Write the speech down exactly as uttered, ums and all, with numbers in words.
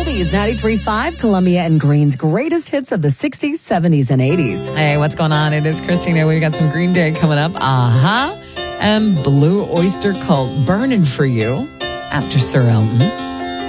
Oldies, ninety-three point five, Columbia and Green's greatest hits of the sixties, seventies, and eighties. Hey, what's going on? It is Christina. We've got some Green Day coming up. Uh-huh. And Blue Oyster Cult burning for you after Sir Elton.